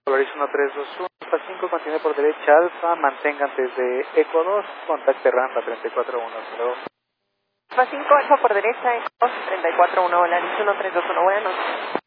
Polaris 1321, Alfa 5, continúe por derecha Alfa, mantengan desde Eco 2, contacte rampa 34102. Alfa 5, Alfa por derecha, Eco 2, 341, Polaris 1321, buenas noches.